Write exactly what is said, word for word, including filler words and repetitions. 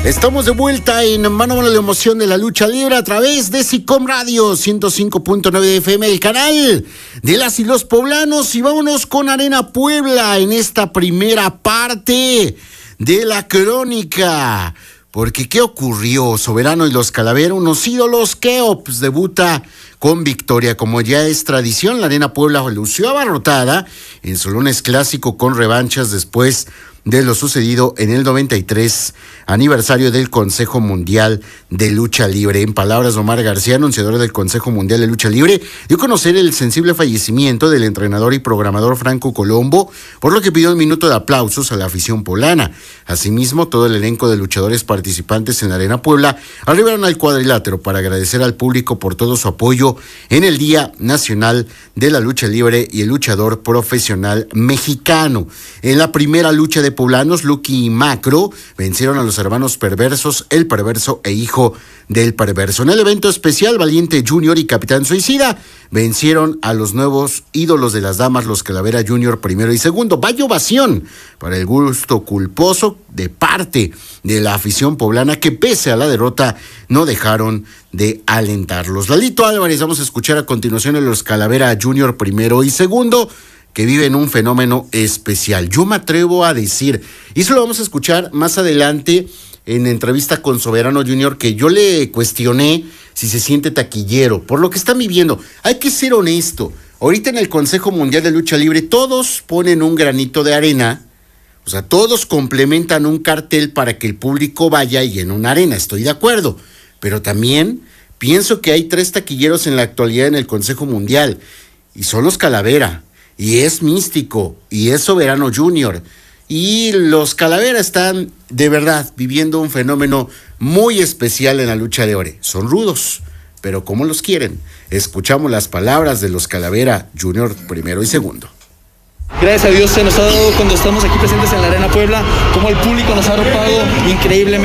Estamos de vuelta en Mano a Mano, la emoción de la lucha libre a través de SICOM Radio ciento cinco punto nueve de F M, el canal de las y los poblanos. Y vámonos con Arena Puebla en esta primera parte de la crónica. Porque ¿qué ocurrió? Soberano y los Calavera, unos ídolos. Keops debuta con victoria. Como ya es tradición, la Arena Puebla lució abarrotada en su lunes clásico con revanchas después de lo sucedido en el noventa y tres aniversario del Consejo Mundial de Lucha Libre. En palabras de Omar García, anunciador del Consejo Mundial de Lucha Libre, dio a conocer el sensible fallecimiento del entrenador y programador Franco Colombo, por lo que pidió un minuto de aplausos a la afición poblana. Asimismo, todo el elenco de luchadores participantes en la Arena Puebla arribaron al cuadrilátero para agradecer al público por todo su apoyo en el Día Nacional de la Lucha Libre y el luchador profesional mexicano. En la primera lucha de poblanos, Lucky y Macro vencieron a los hermanos Perversos, el Perverso e Hijo del Perverso. En el evento especial, Valiente Junior y Capitán Suicida vencieron a los nuevos ídolos de las damas, los Calavera Junior primero y segundo. Vaya ovación para el gusto culposo de parte de la afición poblana, que pese a la derrota no dejaron de alentarlos. Lalito Álvarez, vamos a escuchar a continuación a los Calavera Junior primero y segundo, que viven un fenómeno especial. Yo me atrevo a decir, y eso lo vamos a escuchar más adelante en entrevista con Soberano Junior, que yo le cuestioné si se siente taquillero por lo que están viviendo. Hay que ser honesto. Ahorita en el Consejo Mundial de Lucha Libre todos ponen un granito de arena, o sea, todos complementan un cartel para que el público vaya y en una arena, estoy de acuerdo, pero también pienso que hay tres taquilleros en la actualidad en el Consejo Mundial, y son los Calavera, y es Místico, y es Soberano Junior, y los Calavera están de verdad viviendo un fenómeno muy especial en la lucha libre. Son rudos, pero ¿cómo los quieren? Escuchamos las palabras de los Calavera Junior primero y segundo. Gracias a Dios se nos ha dado cuando estamos aquí presentes en la Arena Puebla, como el público nos ha arropado increíblemente.